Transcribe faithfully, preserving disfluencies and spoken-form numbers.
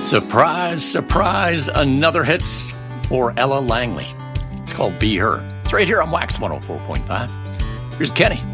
Surprise, surprise, another hits for Ella Langley. It's called Be Her. It's right here on Wax one oh four point five. Here's Kenny.